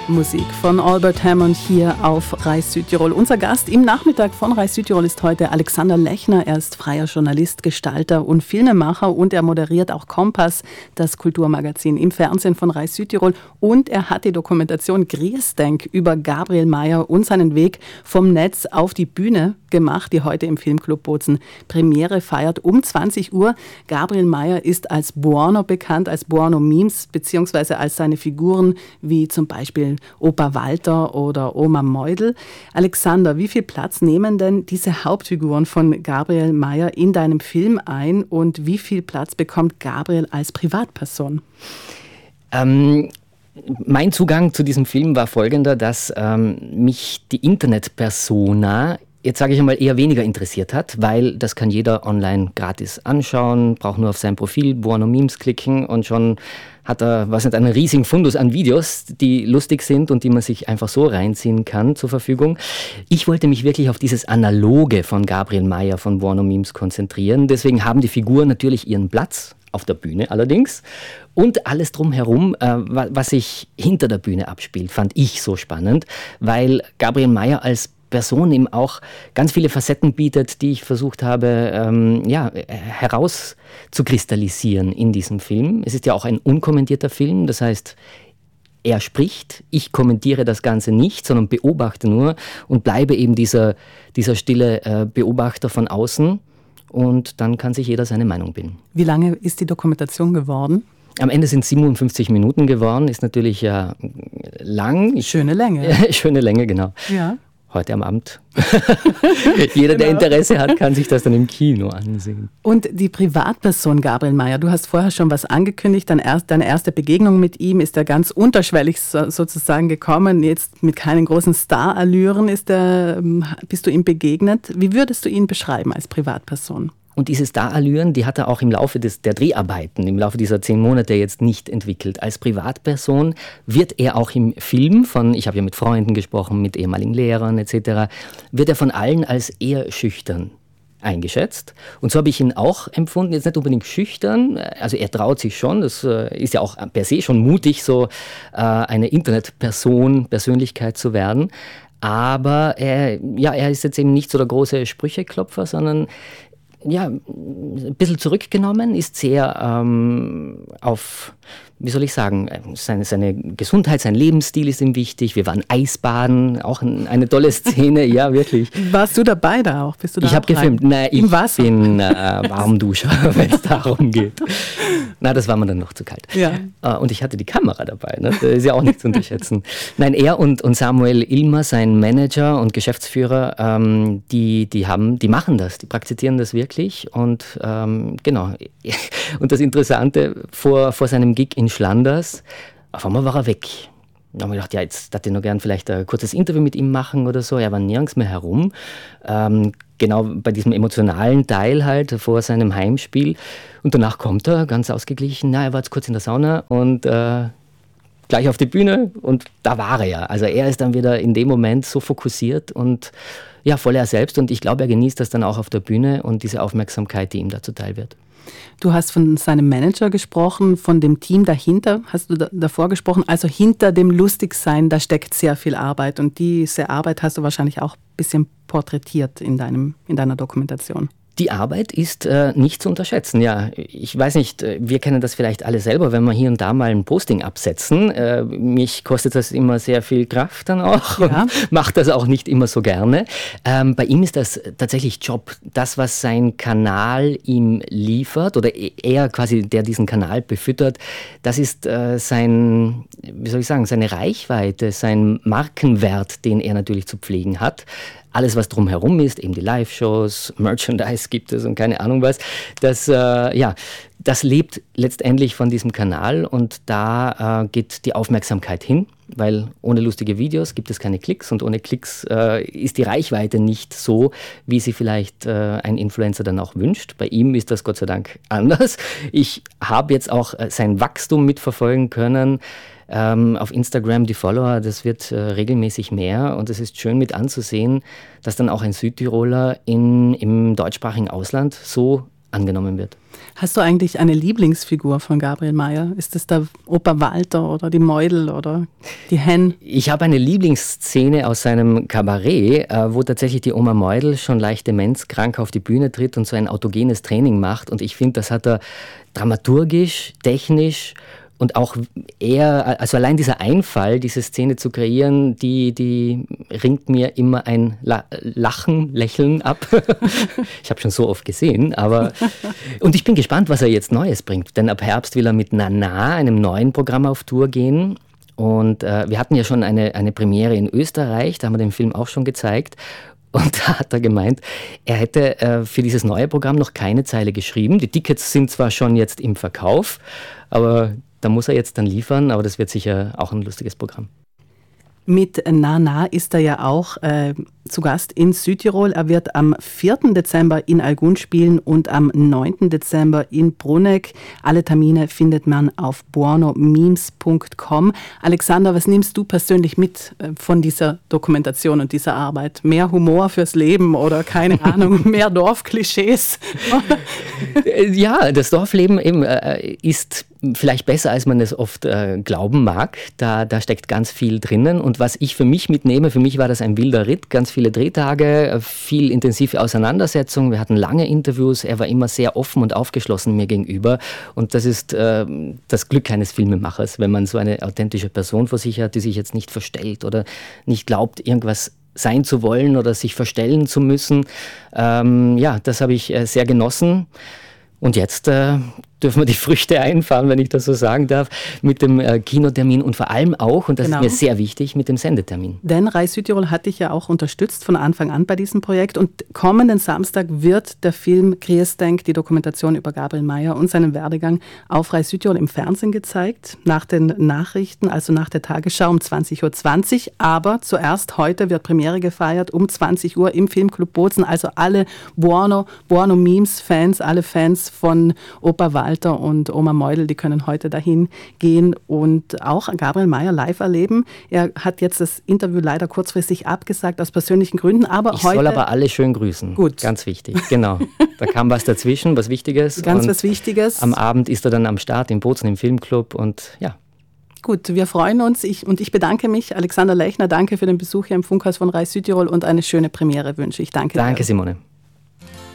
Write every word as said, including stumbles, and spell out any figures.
Musik von Albert Hammond hier auf Reis Südtirol. Unser Gast im Nachmittag von Reis Südtirol ist heute Alexander Lechner. Er ist freier Journalist, Gestalter und Filmemacher und er moderiert auch Kompass, das Kulturmagazin im Fernsehen von Reis Südtirol. Und er hat die Dokumentation Grießdenk über Gabriel Mayer und seinen Weg vom Netz auf die Bühne gemacht, die heute im Filmclub Bozen Premiere feiert um zwanzig Uhr. Gabriel Mayer ist als Buono bekannt, als Buono Memes, beziehungsweise als seine Figuren wie zum Beispiel Opa Walter oder Oma Meudel. Alexander, wie viel Platz nehmen denn diese Hauptfiguren von Gabriel Mayer in deinem Film ein und wie viel Platz bekommt Gabriel als Privatperson? Ähm, mein Zugang zu diesem Film war folgender, dass ähm, mich die Internetpersona jetzt sage ich einmal, eher weniger interessiert hat, weil das kann jeder online gratis anschauen, braucht nur auf sein Profil Buono Memes klicken und schon hat er, was nicht, einen riesigen Fundus an Videos, die lustig sind und die man sich einfach so reinziehen kann zur Verfügung. Ich wollte mich wirklich auf dieses Analoge von Gabriel Mayer von Buono Memes konzentrieren. Deswegen haben die Figuren natürlich ihren Platz, auf der Bühne allerdings. Und alles drumherum, äh, was sich hinter der Bühne abspielt, fand ich so spannend, weil Gabriel Mayer als Person eben auch ganz viele Facetten bietet, die ich versucht habe, ähm, ja, herauszukristallisieren in diesem Film. Es ist ja auch ein unkommentierter Film, das heißt, er spricht, ich kommentiere das Ganze nicht, sondern beobachte nur und bleibe eben dieser, dieser stille äh, Beobachter von außen und dann kann sich jeder seine Meinung bilden. Wie lange ist die Dokumentation geworden? Am Ende sind es siebenundfünfzig Minuten geworden, ist natürlich ja lang. Schöne Länge. Schöne Länge, genau. Ja. Heute am Abend. Jeder, genau, der Interesse hat, kann sich das dann im Kino ansehen. Und die Privatperson Gabriel Mayer, du hast vorher schon was angekündigt, deine erste Begegnung mit ihm ist ja ganz unterschwellig sozusagen gekommen, jetzt mit keinen großen Starallüren ist er, bist du ihm begegnet. Wie würdest du ihn beschreiben als Privatperson? Und diese Starallüren, die hat er auch im Laufe des, der Dreharbeiten, im Laufe dieser zehn Monate jetzt nicht entwickelt. Als Privatperson wird er auch im Film von, ich habe ja mit Freunden gesprochen, mit ehemaligen Lehrern et cetera, wird er von allen als eher schüchtern eingeschätzt. Und so habe ich ihn auch empfunden, jetzt nicht unbedingt schüchtern, also er traut sich schon, das ist ja auch per se schon mutig, so eine Internetperson, Persönlichkeit zu werden. Aber er, ja, er ist jetzt eben nicht so der große Sprücheklopfer, sondern ja, ein bisschen zurückgenommen, ist sehr ähm, auf, wie soll ich sagen, seine, seine Gesundheit, sein Lebensstil ist ihm wichtig. Wir waren Eisbaden, auch ein, eine tolle Szene, ja, wirklich. Warst du dabei da auch? Bist du da ich habe gefilmt. Nein, ich Wasser? bin äh, Warmduscher, wenn es darum geht. Na, das war mir dann noch zu kalt. Ja. Äh, und ich hatte die Kamera dabei, ne? Das ist ja auch nicht zu unterschätzen. Nein, er und, und Samuel Ilmer, sein Manager und Geschäftsführer, ähm, die, die, haben, die machen das, die praktizieren das wirklich. Und ähm, genau. Und das Interessante, vor, vor seinem Gig in Schlanders, auf einmal war er weg. Dann haben wir gedacht, ja, jetzt hätte ich noch gern vielleicht ein kurzes Interview mit ihm machen oder so. Er war nirgends mehr herum. Ähm, genau bei diesem emotionalen Teil halt vor seinem Heimspiel. Und danach kommt er ganz ausgeglichen. Na, er war jetzt kurz in der Sauna und äh, gleich auf die Bühne und da war er ja. Also er ist dann wieder in dem Moment so fokussiert und ja, voll er selbst. Und ich glaube, er genießt das dann auch auf der Bühne und diese Aufmerksamkeit, die ihm da zuteil wird. Du hast von seinem Manager gesprochen, von dem Team dahinter, hast du da, davor gesprochen. Also hinter dem Lustigsein, da steckt sehr viel Arbeit. Und diese Arbeit hast du wahrscheinlich auch ein bisschen porträtiert in, deinem, in deiner Dokumentation. Die Arbeit ist äh, nicht zu unterschätzen, ja. Ich weiß nicht, wir kennen das vielleicht alle selber, wenn wir hier und da mal ein Posting absetzen. Äh, mich kostet das immer sehr viel Kraft dann auch ja. und macht das auch nicht immer so gerne. Ähm, bei ihm ist das tatsächlich Job. Das, was sein Kanal ihm liefert oder er quasi, der diesen Kanal befüttert, das ist äh, sein, wie soll ich sagen, seine Reichweite, sein Markenwert, den er natürlich zu pflegen hat. Alles, was drumherum ist, eben die Live-Shows, Merchandise gibt es und keine Ahnung was, das, äh, ja, das lebt letztendlich von diesem Kanal und da äh, geht die Aufmerksamkeit hin, weil ohne lustige Videos gibt es keine Klicks und ohne Klicks äh, ist die Reichweite nicht so, wie sie vielleicht äh, ein Influencer dann auch wünscht. Bei ihm ist das Gott sei Dank anders. Ich habe jetzt auch äh, sein Wachstum mitverfolgen können. Ähm, auf Instagram die Follower, das wird äh, regelmäßig mehr und es ist schön mit anzusehen, dass dann auch ein Südtiroler in, im deutschsprachigen Ausland so angenommen wird. Hast du eigentlich eine Lieblingsfigur von Gabriel Mayer? Ist es der Opa Walter oder die Meudel oder die Hen? Ich habe eine Lieblingsszene aus seinem Kabarett, wo tatsächlich die Oma Meudel schon leicht demenzkrank auf die Bühne tritt und so ein autogenes Training macht. Und ich finde, das hat er dramaturgisch, technisch und auch eher, also allein dieser Einfall, diese Szene zu kreieren, die, die ringt mir immer ein Lachen, Lächeln ab. Ich habe schon so oft gesehen, aber und ich bin gespannt, was er jetzt Neues bringt, denn ab Herbst will er mit Nana, einem neuen Programm, auf Tour gehen. Und äh, wir hatten ja schon eine, eine Premiere in Österreich, da haben wir den Film auch schon gezeigt. Und da hat er gemeint, er hätte äh, für dieses neue Programm noch keine Zeile geschrieben. Die Tickets sind zwar schon jetzt im Verkauf, aber da muss er jetzt dann liefern, aber das wird sicher auch ein lustiges Programm. Mit Nana ist er ja auch äh, zu Gast in Südtirol. Er wird am vierten Dezember in Algund spielen und am neunten Dezember in Bruneck. Alle Termine findet man auf buono memes punkt com. Alexander, was nimmst du persönlich mit äh, von dieser Dokumentation und dieser Arbeit? Mehr Humor fürs Leben oder keine Ahnung, mehr Dorfklischees? Ja, das Dorfleben eben äh, ist vielleicht besser, als man es oft äh, glauben mag. Da, da steckt ganz viel drinnen. Und was ich für mich mitnehme, für mich war das ein wilder Ritt, ganz viele Drehtage, viel intensive Auseinandersetzung. Wir hatten lange Interviews. Er war immer sehr offen und aufgeschlossen mir gegenüber. Und das ist äh, das Glück eines Filmemachers, wenn man so eine authentische Person vor sich hat, die sich jetzt nicht verstellt oder nicht glaubt, irgendwas sein zu wollen oder sich verstellen zu müssen. Ähm, ja, das habe ich äh, sehr genossen. Und jetzt äh, dürfen wir die Früchte einfahren, wenn ich das so sagen darf, mit dem äh, Kinotermin und vor allem auch, und das genau. ist mir sehr wichtig, mit dem Sendetermin. Denn Rai Südtirol hat dich ja auch unterstützt von Anfang an bei diesem Projekt und kommenden Samstag wird der Film Kriesdenk, die Dokumentation über Gabriel Mayer und seinen Werdegang auf Rai Südtirol im Fernsehen gezeigt, nach den Nachrichten, also nach der Tagesschau um zwanzig Uhr zwanzig, aber zuerst heute wird Premiere gefeiert um zwanzig Uhr im Filmclub Bozen, also alle Buono, Buono Memes Fans, alle Fans von Opa Walter und Oma Meudel, die können heute dahin gehen und auch Gabriel Mayer live erleben. Er hat jetzt das Interview leider kurzfristig abgesagt, aus persönlichen Gründen, aber ich heute... Ich soll aber alle schön grüßen. Gut. Ganz wichtig, genau. Da kam was dazwischen, was Wichtiges. Ganz und was Wichtiges. Am Abend ist er dann am Start in Bozen im Filmclub und ja. Gut, wir freuen uns ich, und ich bedanke mich. Alexander Lechner, danke für den Besuch hier im Funkhaus von Rai Südtirol und eine schöne Premiere wünsche ich. Danke. Danke, Simone.